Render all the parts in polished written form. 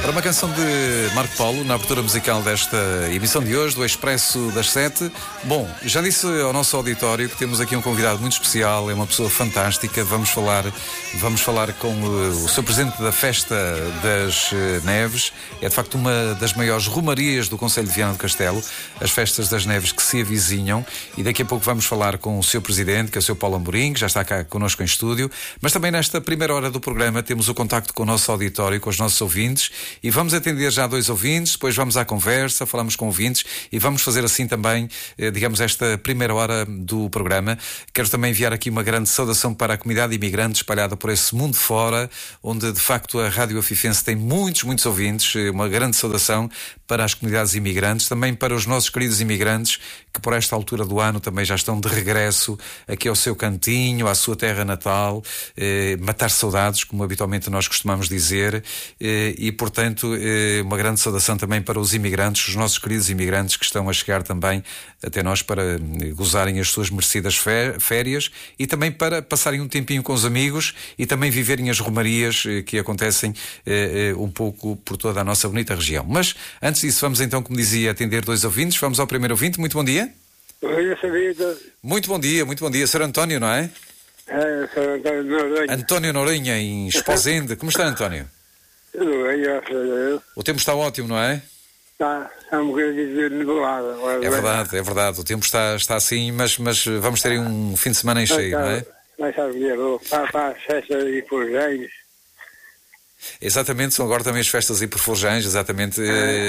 Para uma canção de Marco Paulo, na abertura musical desta emissão de hoje, do Expresso das 7. Bom, já disse ao nosso auditório que temos aqui um convidado muito especial, é uma pessoa fantástica. Vamos falar com o Sr. Presidente da Festa das Neves. É de facto uma das maiores romarias do Concelho de Viana do Castelo, as Festas das Neves que se avizinham, e daqui a pouco vamos falar com o Sr. Presidente, que é o Sr. Paulo Amorim, que já está cá connosco em estúdio. Mas também nesta primeira hora do programa temos o contacto com o nosso auditório, com os nossos ouvintes, e vamos atender já 2 ouvintes, depois vamos à conversa, falamos com ouvintes e vamos fazer assim também, digamos, esta primeira hora do programa. Quero também enviar aqui uma grande saudação para a comunidade imigrante espalhada por esse mundo fora, onde de facto a Rádio Afifense tem muitos ouvintes. Uma grande saudação para as comunidades imigrantes, também para os nossos queridos imigrantes que por esta altura do ano também já estão de regresso aqui ao seu cantinho, à sua terra natal, matar saudades, como habitualmente nós costumamos dizer, e portanto uma grande saudação também para os imigrantes, os nossos queridos imigrantes que estão a chegar também até nós para gozarem as suas merecidas férias e também para passarem um tempinho com os amigos e também viverem as romarias que acontecem um pouco por toda a nossa bonita região. Mas antes disso, vamos então, como dizia, atender 2 ouvintes. Vamos ao primeiro ouvinte. Muito bom dia. Bom dia, Sabida. Muito bom dia. Sr. António, não é? É, Sr. António Noronha. António Noronha, em Esposende. Como está, António? Tudo bem, graças a Deus. O tempo está ótimo, não é? Está um bocadinho nebulado. É verdade. O tempo está assim, mas vamos ter aí um fim de semana em cheio, não é? Mas sabe que vou para as festas e forjões. Exatamente, são agora também as festas e por Forjães, exatamente.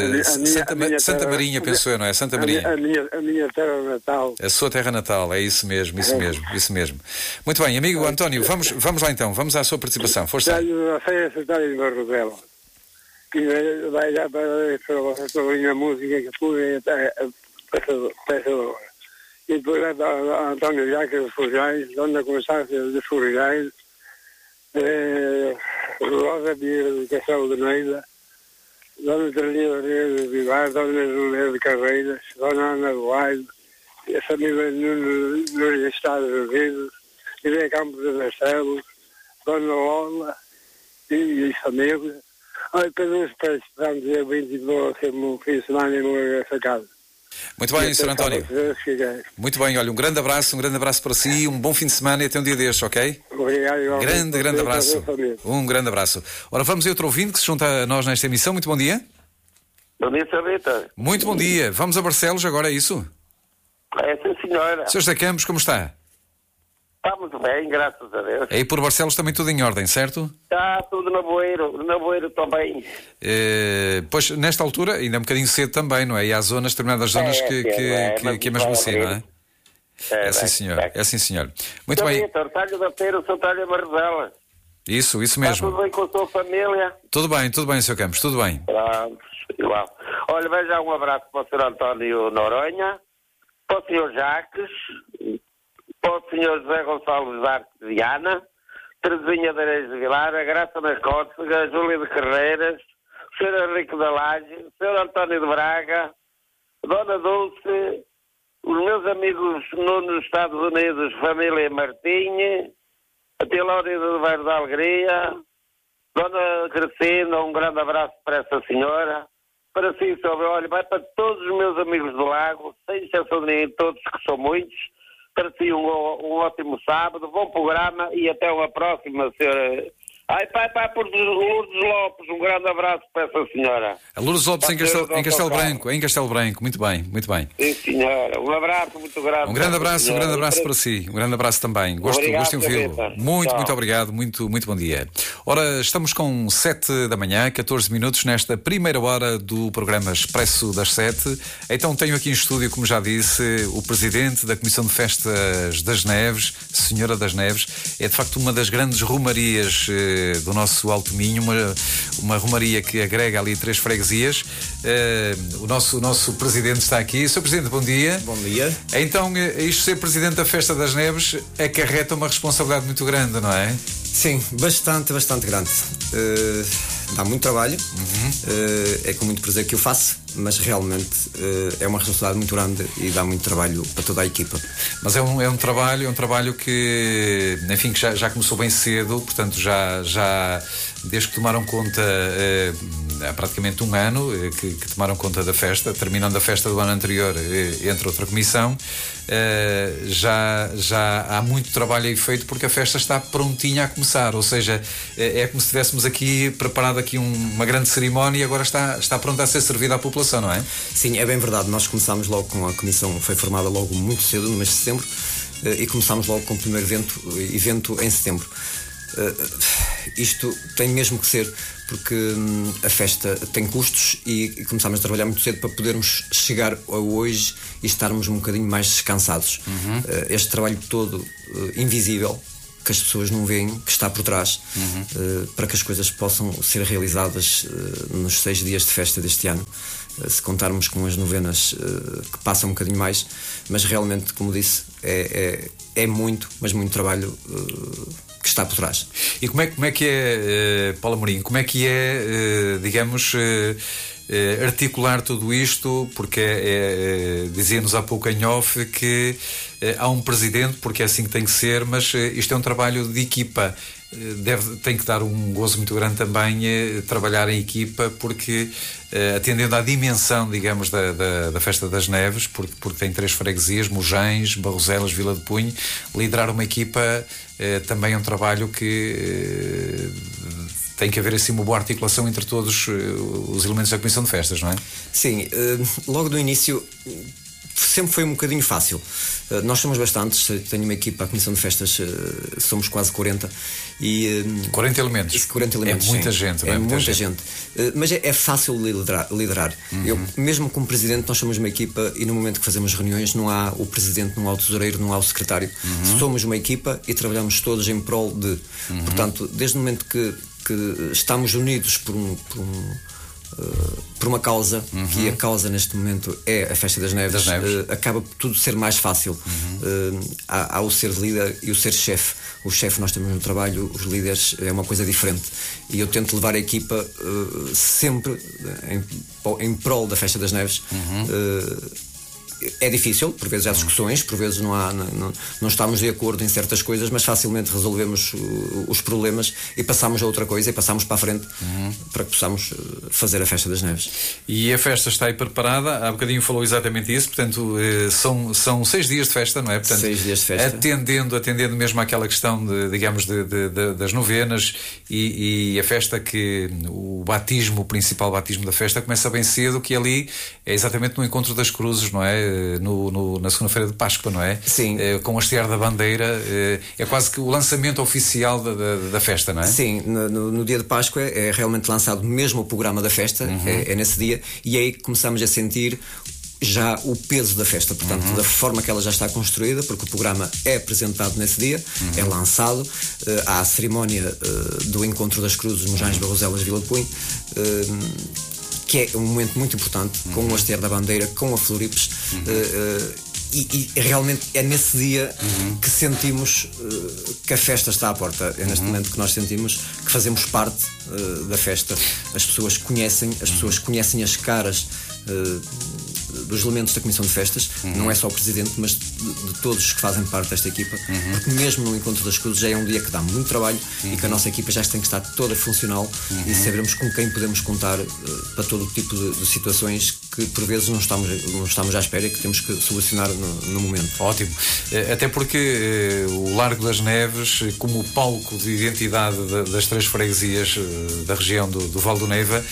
Santa Marinha, penso eu, não é? Santa Marinha. A minha terra natal. A sua terra natal, é isso mesmo. Muito bem, amigo António, vamos lá então, vamos à sua participação. Força. A feira secretária de Barrodela. Que vai já para a música que fui até peçadora. E depois a António Jacques de Forjães, Dona Constância de Forjães, Rosa Vieira de Castelo de Neida, Dona Teresa de Vivar, Dona Julia de Carreiras, Dona Ana Duarte, a família nos Estados Unidos, Iré Campos de Barcelos, Dona Lola e família. Olha, para dizer 20 vou ser um fim de semana e não essa casa. Muito bem, Sr. António. Muito bem, olha, um grande abraço para si, um bom fim de semana e até um dia destes, ok? Obrigado. Grande abraço. Um grande abraço. Ora, vamos a outro ouvinte que se junta a nós nesta emissão. Muito bom dia. Bom dia, Sabita. Muito bom dia. Vamos a Barcelos agora, é isso? É, sim, senhora. Sr. José Campos, como está? Está muito bem, graças a Deus. Aí por Barcelos também tudo em ordem, certo? Está tudo na Boeiro também. Pois, nesta altura, ainda é um bocadinho cedo também, não é? E há determinadas zonas que é mesmo assim, não é? É sim, senhor. Muito bem. Talho da Feira, São Talho Marrezela. Isso mesmo. Está tudo bem com a sua família? Tudo bem, Sr. Campos, tudo bem. Pronto, igual. Olha, veja um abraço para o Sr. António Noronha, para o Sr. Jacques, para o Sr. José Gonçalves Arte de Viana, Terezinha de Areias de Vilar, a Graça na Cócega, a Júlia de Carreiras, o Sr. Henrique da Laje, o Sr. António de Braga, Dona Dulce, os meus amigos nos Estados Unidos, família Martinha, a Tilória do Bairro da Alegria, Dona Cristina, um grande abraço para essa senhora. Para si, olha, vai para todos os meus amigos do Lago, sem exceção de ninguém, todos que são muitos. Para si um ótimo sábado, bom programa e até uma próxima, senhora. Ai, pai, por Lourdes Lopes, um grande abraço para essa senhora. A Lourdes Lopes em Castelo Branco, muito bem. Sim, senhora, um abraço muito grande. Um grande abraço para si, um grande abraço também. Gosto de ouvi-lo. Muito obrigado, muito bom dia. Ora, estamos com 7 da manhã, 14 minutos, nesta primeira hora do programa Expresso das 7. Então tenho aqui em estúdio, como já disse, o Presidente da Comissão de Festas das Neves, Senhora das Neves. É de facto uma das grandes romarias do nosso Alto Minho, uma romaria que agrega ali 3 freguesias. O nosso Presidente está aqui. Sr. Presidente, bom dia. Bom dia. Então, isto ser Presidente da Festa das Neves acarreta uma responsabilidade muito grande, não é? Sim, bastante grande. Dá muito trabalho, é com muito prazer que eu faço, mas realmente é uma responsabilidade muito grande e dá muito trabalho para toda a equipa. Mas é um trabalho que, enfim, que já começou bem cedo, portanto já desde que tomaram conta há praticamente um ano que tomaram conta da festa, terminando a festa do ano anterior, entre outra comissão. Já há muito trabalho aí feito, porque a festa está prontinha a começar, ou seja, é como se tivéssemos aqui preparado aqui uma grande cerimónia e agora está pronta a ser servida à população, não é? Sim, é bem verdade. Nós começámos logo com a comissão, foi formada logo muito cedo, no mês de setembro, e começámos logo com o primeiro evento em setembro. Isto tem mesmo que ser, porque a festa tem custos e começámos a trabalhar muito cedo para podermos chegar a hoje e estarmos um bocadinho mais descansados. Este trabalho todo invisível, que as pessoas não veem, que está por trás, para que as coisas possam ser realizadas nos 6 dias de festa deste ano, se contarmos com as novenas que passam um bocadinho mais, mas realmente, como disse, é muito, mas muito trabalho que está por trás. E como é que é, Paulo Amorim, como é que é, digamos, articular tudo isto, porque dizia-nos há pouco em off que há um presidente, porque é assim que tem que ser, mas isto é um trabalho de equipa. Tem que dar um gozo muito grande também trabalhar em equipa, porque atendendo à dimensão, digamos, da Festa das Neves, porque tem 3 freguesias, Mojães, Barroselas, Vila de Punho, liderar uma equipa também é um trabalho que tem que haver assim uma boa articulação entre todos os elementos da Comissão de Festas, não é? Sim, logo do início sempre foi um bocadinho fácil. Nós somos bastantes, tenho uma equipa, a Comissão de Festas, somos quase 40 e 40 elementos. 40 elementos, é muita sim. gente, é muita gente. Mas é fácil liderar. Eu, mesmo como presidente, nós somos uma equipa e no momento que fazemos reuniões não há o presidente, não há o tesoureiro, não há o secretário. Somos uma equipa e trabalhamos todos em prol de. Portanto, desde o momento que estamos unidos por uma causa, que a causa neste momento é a Festa das Neves, acaba por tudo ser mais fácil. Há o ser líder e o ser chefe. O chefe nós temos no trabalho, os líderes é uma coisa diferente. E eu tento levar a equipa sempre em prol da Festa das Neves. É difícil, por vezes há discussões, por vezes não estamos de acordo em certas coisas, mas facilmente resolvemos os problemas e passamos a outra coisa e passamos para a frente para que possamos fazer a Festa das Neves. E a festa está aí preparada, há bocadinho falou exatamente isso, portanto são 6 dias de festa, não é? Portanto, 6 dias de festa. Atendendo mesmo àquela questão das novenas e a festa que o principal batismo da festa começa bem cedo, que ali é exatamente no Encontro das Cruzes, não é? Na segunda-feira de Páscoa, não é? Sim. Com o hastear da bandeira, é quase que o lançamento oficial da festa, não é? Sim, no dia de Páscoa é realmente lançado mesmo o programa da festa, é nesse dia, e é aí que começamos a sentir já o peso da festa, portanto, da forma que ela já está construída, porque o programa é apresentado nesse dia, é lançado, há a cerimónia do Encontro das Cruzes, Mojães, Barroselas, Vila de Punho, que é um momento muito importante, com o hastear da bandeira, com a Floripes, e realmente é nesse dia que sentimos que a festa está à porta. É neste momento que nós sentimos que fazemos parte da festa. As pessoas conhecem as caras dos elementos da Comissão de Festas, não é só o Presidente, mas de todos os que fazem parte desta equipa, porque mesmo no Encontro das Cruzes já é um dia que dá muito trabalho e que a nossa equipa já tem que estar toda funcional e sabermos com quem podemos contar para todo o tipo de situações que por vezes não estamos à espera e que temos que solucionar no momento. Ótimo, até porque o Largo das Neves, como palco de identidade das 3 freguesias da região do Val do Neiva,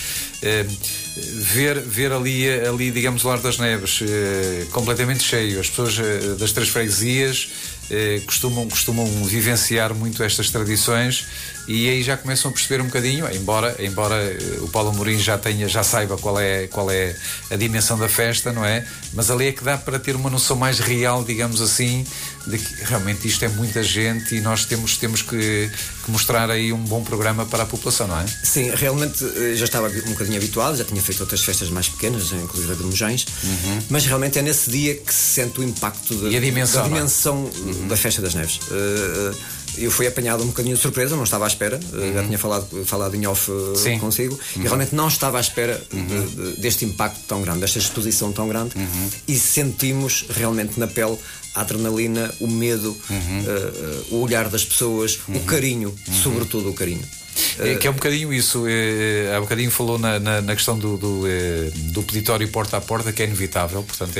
ver ali, digamos, o Largo das Neves completamente cheio, as pessoas das 3 freguesias costumam vivenciar muito estas tradições e aí já começam a perceber um bocadinho, embora o Paulo Amorim já saiba qual é a dimensão da festa, não é? Mas ali é que dá para ter uma noção mais real, digamos assim, de que realmente isto é muita gente e nós temos que mostrar aí um bom programa para a população, não é? Sim, realmente já estava um bocadinho habituado, já tinha feito outras festas mais pequenas, inclusive a de Mojães, mas realmente é nesse dia que se sente o impacto da dimensão da Festa das Neves. Eu fui apanhado um bocadinho de surpresa, não estava à espera, já tinha falado em off consigo, e realmente não estava à espera deste impacto tão grande, desta exposição tão grande, e sentimos realmente na pele a adrenalina, o medo, o olhar das pessoas, o carinho, sobretudo o carinho. Que é um bocadinho isso. Há bocadinho falou na questão do peditório porta a porta, que é inevitável, portanto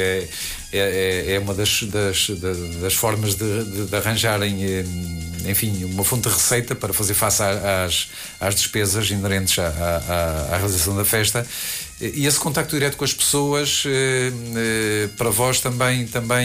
é uma das formas de arranjarem, enfim, uma fonte de receita para fazer face às despesas inerentes à realização da festa. E esse contacto direto com as pessoas, para vós também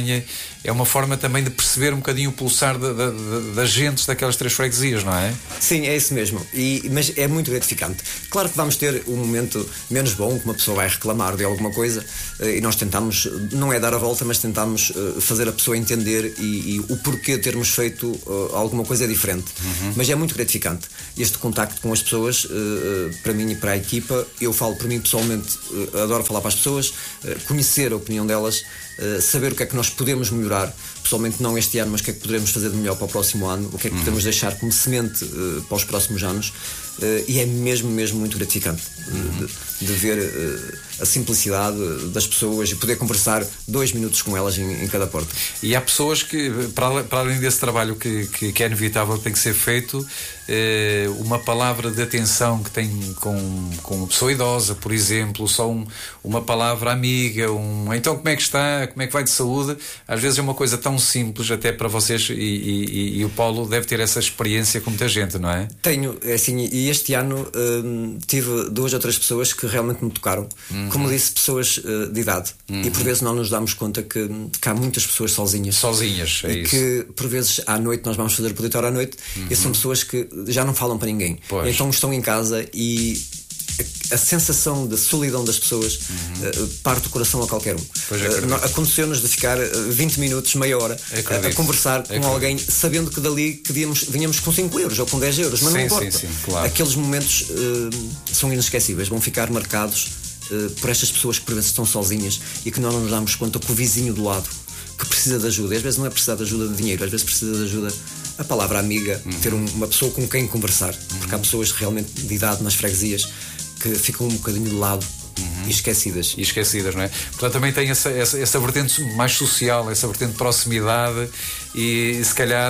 é uma forma também de perceber um bocadinho o pulsar das gentes daquelas 3 freguesias, não é? Sim, é isso mesmo. Mas é muito gratificante. Claro que vamos ter um momento menos bom, que uma pessoa vai reclamar de alguma coisa, e nós tentamos, não é dar a volta, mas tentamos fazer a pessoa entender e o porquê de termos feito alguma coisa diferente. Mas é muito gratificante. Este contacto com as pessoas, para mim e para a equipa, eu falo por mim pessoalmente, adoro falar para as pessoas, conhecer a opinião delas, saber o que é que nós podemos melhorar, pessoalmente não este ano, mas o que é que poderemos fazer de melhor para o próximo ano, o que é que podemos deixar como semente para os próximos anos, e é mesmo muito gratificante de ver a simplicidade das pessoas e poder conversar 2 minutos com elas em cada porta. E há pessoas que, para além desse trabalho que é inevitável, tem que ser feito, uma palavra de atenção que tem com uma pessoa idosa, por exemplo, só uma palavra amiga, então como é que está, como é que vai de saúde, às vezes é uma coisa tão simples até para vocês, e o Paulo deve ter essa experiência com muita gente, não é? Tenho, assim, e este ano tive 2 ou 3 pessoas que realmente me tocaram, como disse, pessoas de idade, e por vezes não nos damos conta que há muitas pessoas sozinhas, é e isso. que por vezes à noite nós vamos fazer o peditório à noite, e são pessoas que já não falam para ninguém, então estão em casa e a sensação de solidão das pessoas parte o coração a qualquer um. Aconteceu-nos de ficar 20 minutos, meia hora a conversar com alguém, sabendo que dali que vinhamos com 5 euros ou com 10 euros, mas não importa. Sim, claro. Aqueles momentos são inesquecíveis, vão ficar marcados por estas pessoas que por vezes estão sozinhas e que não nos damos conta que o vizinho do lado que precisa de ajuda, e às vezes não é precisar de ajuda de dinheiro, às vezes precisa de ajuda, a palavra amiga, ter uma pessoa com quem conversar, porque há pessoas realmente de idade nas freguesias que ficam um bocadinho de lado e esquecidas. Não é? Portanto, também tem essa vertente mais social, essa vertente de proximidade, e se calhar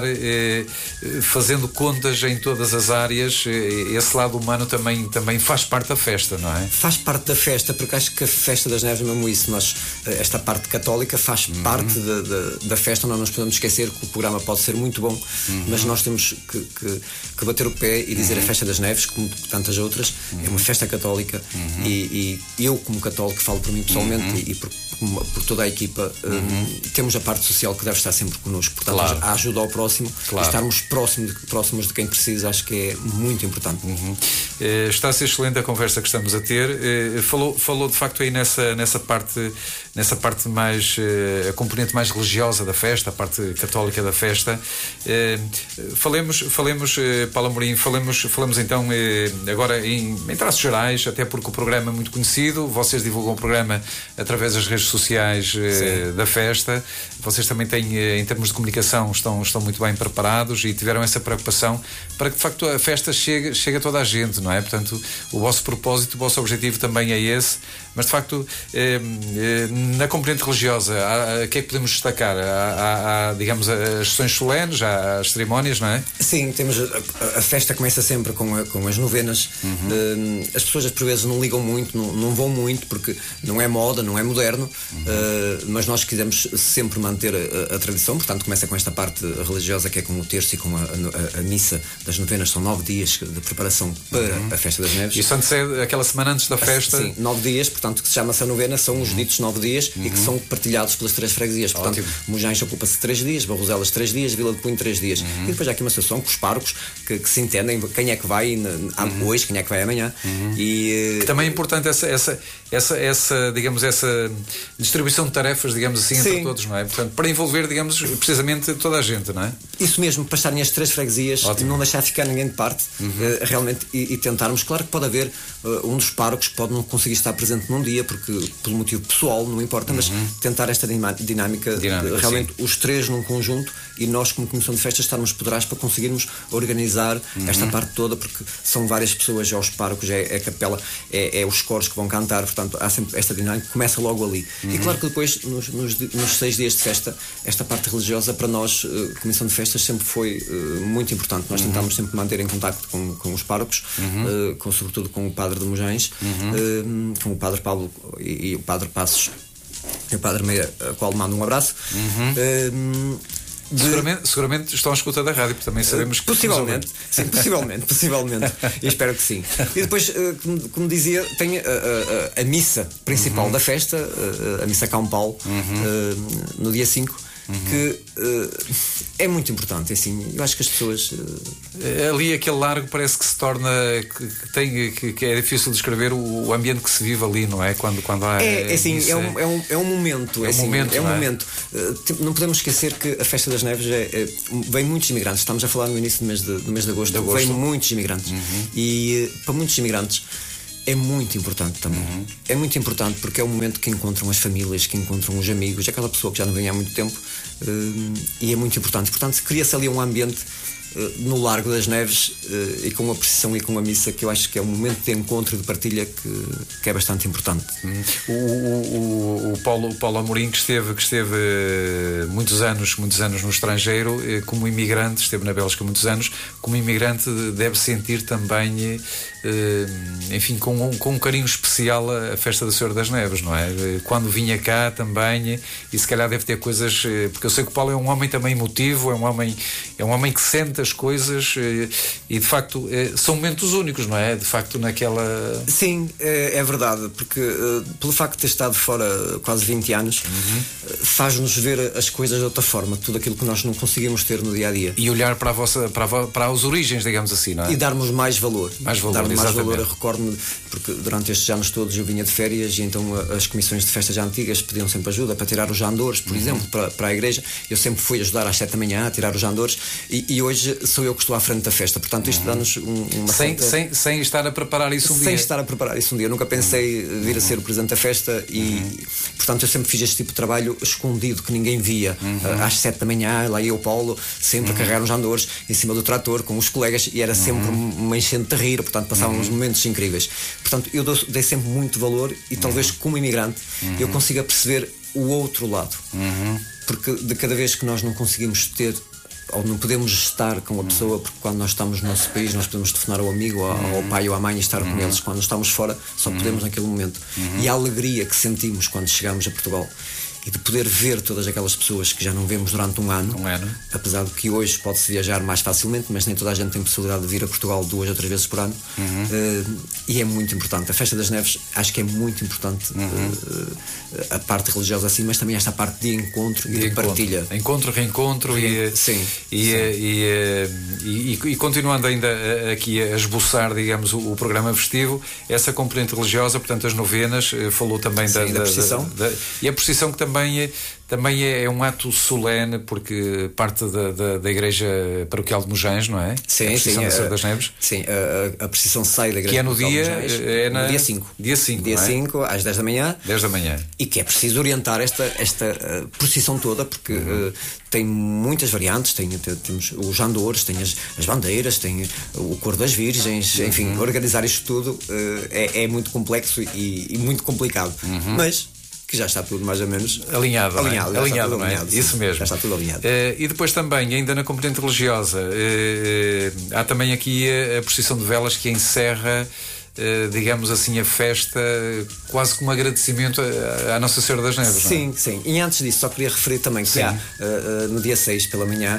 fazendo contas em todas as áreas, esse lado humano também faz parte da festa, não é? Faz parte da festa, porque acho que a Festa das Neves, mesmo isso, esta parte católica faz parte da festa. Não nos podemos esquecer que o programa pode ser muito bom, mas nós temos que bater o pé e dizer a Festa das Neves, como tantas outras, é uma festa católica, e eu, como católico, falo por mim pessoalmente e por toda a equipa, temos a parte social que deve estar sempre connosco, portanto, a ajuda ao próximo, e estarmos próximos de quem precisa, acho que é muito importante. Está a ser excelente a conversa que estamos a ter. Falou de facto aí nessa parte mais, a componente mais religiosa da festa, a parte católica da festa. Falemos Paulo Amorim, falamos então agora em traços gerais, até porque o programa é muito conhecido, vocês divulgam o programa através das redes sociais da festa, vocês também têm, em termos de comunicação, estão muito bem preparados e tiveram essa preocupação para que de facto a festa chegue a toda a gente, não é? Portanto, o vosso propósito, o vosso objetivo também é esse, mas de facto na componente religiosa, o que é que podemos destacar? Há digamos, as sessões solenes, há as cerimónias, não é? Sim, temos a festa começa sempre com as novenas. As pessoas por vezes não ligam muito, não vão muito, porque não é moda, não é moderno, mas nós quisemos sempre manter a tradição, portanto começa com esta parte religiosa, que é com o terço e com a missa das novenas. São 9 dias de preparação para a Festa das Neves. Isso antecede aquela semana antes da festa? Sim, 9 dias, portanto, que se chama-se a novena, são os ditos 9 dias e que são partilhados pelas 3 freguesias. Portanto, Mojães ocupa-se 3 dias, Barroselas 3 dias, Vila de Cunho 3 dias. E depois há aqui uma situação com os párocos que se entendem quem é que vai hoje, quem é que vai amanhã. Que também é importante essa digamos, essa distribuição de tarefas, digamos assim, entre todos, não é? Portanto, para envolver, digamos, precisamente toda a gente, não é? Isso mesmo, para estarem as 3 freguesias, não deixar ficar ninguém de parte, realmente, e tentarmos. Claro que pode haver um dos párocos que pode não conseguir estar presente num dia, porque pelo motivo pessoal, não importa, mas tentar esta dinâmica realmente os 3 num conjunto, e nós, como Comissão de Festas, estarmos por trás para conseguirmos organizar esta parte toda, porque são várias pessoas, aos párocos, é a capela, é os coros que vão cantar, cantar, portanto há sempre esta dinâmica, começa logo ali. E claro que depois, nos 6 dias de festa, esta parte religiosa para nós, Comissão de Festas, sempre foi muito importante. Nós tentámos sempre manter em contacto com os párocos, sobretudo com o padre de Mojães, com o padre Paulo e o padre Passos e o padre Meia, a qual mando um abraço. Seguramente estão à escuta da rádio, porque também sabemos que... Possivelmente, sim, possivelmente. E espero que sim. E depois, como dizia, tem a missa principal da festa, a missa Campal, no dia 5, que é muito importante. Assim, eu acho que as pessoas... Ali aquele largo parece que se torna... que é difícil de descrever o ambiente que se vive ali, não é? Quando há... É um momento. É um momento. Não podemos esquecer que a Festa das Neves vem muitos imigrantes. Estamos a falar no início do mês de agosto. Vem muitos imigrantes. E para muitos imigrantes é muito importante também. É muito importante porque é o momento que encontram as famílias, que encontram os amigos, aquela pessoa que já não vem há muito tempo, e é muito importante. Portanto, cria-se ali um ambiente no Largo das Neves, e com a procissão e com a missa, que eu acho que é um momento de encontro e de partilha que é bastante importante. O Paulo Amorim, que esteve muitos anos no estrangeiro, como imigrante, esteve na Bélgica muitos anos, como imigrante deve sentir também, enfim, com um carinho especial a Festa da Senhora das Neves, não é? Quando vinha cá também, e se calhar deve ter coisas, porque eu sei que o Paulo é um homem também emotivo, é um homem que sente as coisas, e de facto são momentos únicos, não é? De facto naquela... Sim, é verdade, porque pelo facto de ter estado fora quase 20 anos, faz-nos ver as coisas de outra forma, tudo aquilo que nós não conseguimos ter no dia-a-dia. E olhar para as origens, digamos assim, não é? E darmos mais valor. Exatamente. Eu recordo-me, porque durante estes anos todos eu vinha de férias, e então as comissões de festas já antigas pediam sempre ajuda para tirar os jandores, por exemplo, para a igreja. Eu sempre fui ajudar às 7 da manhã a tirar os jandores, e hoje sou eu que estou à frente da festa. Portanto, isto dá-nos uma sem estar a preparar isso um dia. Sem estar a preparar isso um dia. Eu nunca pensei vir a ser o presidente da festa, e portanto eu sempre fiz este tipo de trabalho escondido, que ninguém via. Às 7 da manhã, lá ia o Paulo, sempre a carregar os jandores em cima do trator com os colegas, e era sempre uma enchente de rir. Portanto, passávamos momentos incríveis. Portanto, eu dei sempre muito valor, e talvez como imigrante eu consiga perceber o outro lado. Porque de cada vez que nós não conseguimos ter, ou não podemos estar com a pessoa, porque quando nós estamos no nosso país nós podemos telefonar ao amigo, ao pai ou à mãe, e estar com eles. Quando estamos fora só podemos naquele momento. E a alegria que sentimos quando chegamos a Portugal, e de poder ver todas aquelas pessoas que já não vemos durante um ano. Apesar de que hoje pode-se viajar mais facilmente, mas nem toda a gente tem possibilidade de vir a Portugal 2 ou 3 vezes por ano. E é muito importante. A Festa das Neves, acho que é muito importante, a parte religiosa assim, mas também esta parte de encontro e de partilha. Encontro, reencontro. E continuando ainda aqui a esboçar, digamos, o programa festivo, essa componente religiosa, portanto as novenas, falou também da procissão. E a procissão, que também é um ato solene, porque parte da Igreja Paroquial de Mojães, não é? Sim, a procissão da Senhora das Neves. Sim, a procissão sai da Igreja que é no dia, no dia 5. Dia 5, às 10 da manhã. 10 da manhã. E que é preciso orientar esta procissão toda, porque tem muitas variantes. Temos os jandores, tem as bandeiras, tem o coro das virgens, enfim, organizar isto tudo é muito complexo e muito complicado. Mas que já está tudo mais ou menos alinhado, não é? Isso mesmo. Já está tudo alinhado. E depois também, ainda na componente religiosa, há também aqui a procissão de velas, que encerra, digamos assim, a festa quase como agradecimento à Nossa Senhora das Neves. Sim, sim. E antes disso, só queria referir também que há no dia 6 pela manhã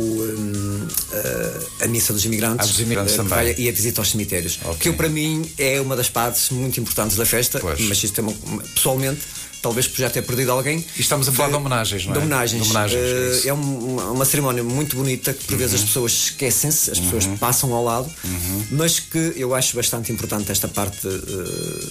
a missa dos imigrantes, também. E a visita aos cemitérios, que para mim é uma das partes muito importantes da festa. Mas isto pessoalmente, talvez por já ter perdido alguém. E estamos a falar de homenagens, não é? De homenagens. É uma cerimónia muito bonita, que por vezes as pessoas esquecem-se, as pessoas passam ao lado, mas que eu acho bastante importante esta parte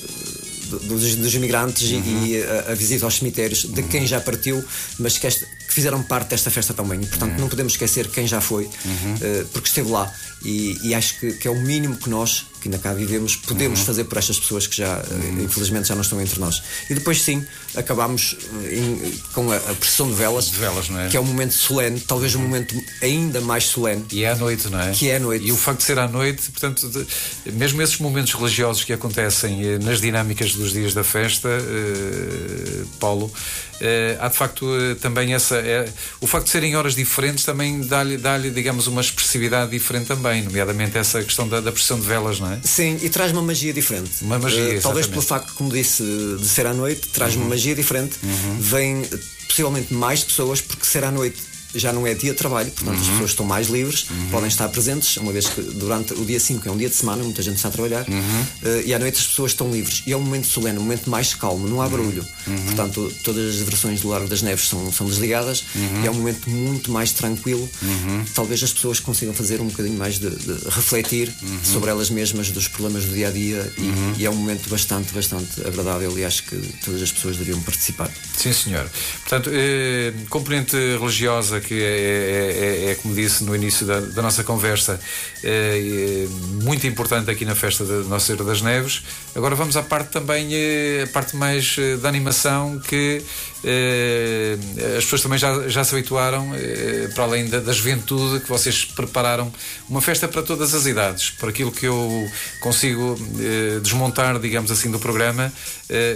dos imigrantes e a visita aos cemitérios de quem já partiu, mas que fizeram parte desta festa também. E, portanto, não podemos esquecer quem já foi, porque esteve lá. E acho que é o mínimo que nós, que ainda cá vivemos, podemos fazer por estas pessoas que já, infelizmente, já não estão entre nós. E depois, sim, acabámos com a procissão de velas, não é? Que é um momento solene, talvez um momento ainda mais solene. E é à noite, não é? Que é à noite. E o facto de ser à noite, portanto, mesmo esses momentos religiosos que acontecem nas dinâmicas dos dias da festa, Paulo, há de facto também o facto de serem horas diferentes também dá-lhe, digamos, uma expressividade diferente também, nomeadamente essa questão da procissão de velas, não é? Sim, e traz uma magia diferente. Uma magia, talvez pelo facto, como disse, de ser à noite, traz uma magia diferente. Vem possivelmente mais pessoas, porque ser à noite já não é dia de trabalho, portanto as pessoas estão mais livres, podem estar presentes, uma vez que durante o dia 5 é um dia de semana, muita gente está a trabalhar, e à noite as pessoas estão livres. E é um momento solene, um momento mais calmo, não há barulho. Portanto, todas as diversões do Largo das Neves são desligadas, e é um momento muito mais tranquilo. Talvez as pessoas consigam fazer um bocadinho mais de refletir sobre elas mesmas, dos problemas do dia a dia, e é um momento bastante agradável, e acho que todas as pessoas deveriam participar. Sim, senhor. Portanto, componente religiosa, que é como disse no início da nossa conversa, muito importante aqui na festa da Nossa Senhora das Neves. Agora vamos à parte também, a parte mais da animação, que as pessoas também já se habituaram, para além da juventude, que vocês prepararam uma festa para todas as idades. Por aquilo que eu consigo desmontar, digamos assim, do programa,